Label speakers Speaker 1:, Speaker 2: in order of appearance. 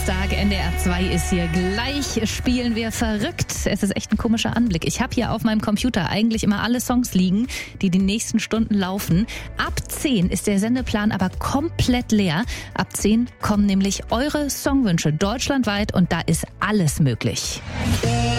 Speaker 1: Donnerstag, NDR 2 ist hier. Gleich spielen wir verrückt. Es ist echt ein komischer Anblick. Ich habe hier auf meinem Computer eigentlich immer alle Songs liegen, die nächsten Stunden laufen. Ab 10 ist der Sendeplan aber komplett leer. Ab 10 kommen nämlich eure Songwünsche deutschlandweit und da ist alles möglich.